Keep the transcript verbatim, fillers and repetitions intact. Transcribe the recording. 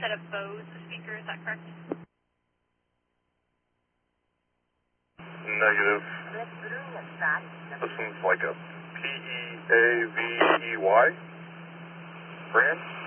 set of Bose speaker, is that correct? Negative. This one's like a P E A V E Y brand.